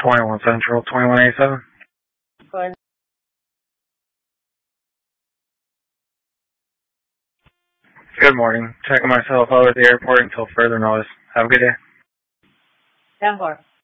21 Central, 2187. Go ahead. Good morning. Checking myself out at the airport until further notice. Have a good day. 10-4.